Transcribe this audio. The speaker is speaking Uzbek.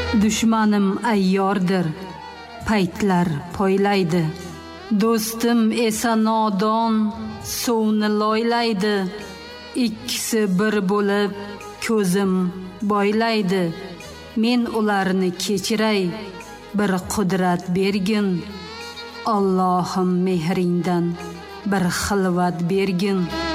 Dushmanim ayyordir, paytlar poylaydi. Do'stim esa nodon, suvni loylaydi. Ikkisi bir bo'lib ko'zim boylaydi. Men ularni kechiray, bir qudrat bergin. Allohim mehringdan bir xilvat bergin.